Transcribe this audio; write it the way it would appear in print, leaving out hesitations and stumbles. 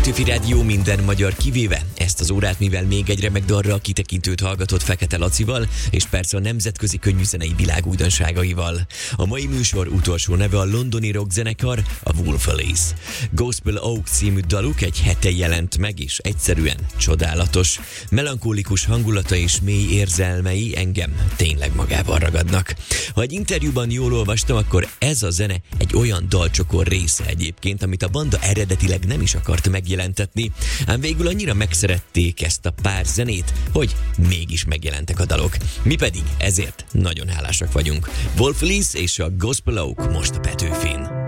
Petőfi Rádió minden magyar kivéve ezt az órát, mivel még egy remek dalra kitekintőt hallgatott Fekete Lacival, és persze a nemzetközi könnyűzenei világ újdonságaival. A mai műsor utolsó neve a londoni rockzenekar, a Wolf-Alice. Gospel Oak című daluk egy hete jelent meg, és egyszerűen csodálatos. Melankolikus hangulata és mély érzelmei engem tényleg magával ragadnak. Ha egy interjúban jól olvastam, akkor ez a zene egy olyan dalcsokor része egyébként, amit a banda eredetileg nem is akart megjelentetni, ám végül annyira megszerették ezt a pár zenét, hogy mégis megjelentek a dalok. Mi pedig ezért nagyon hálásak vagyunk. Wolf-Alice és a Gospel Oak most a Petőfin.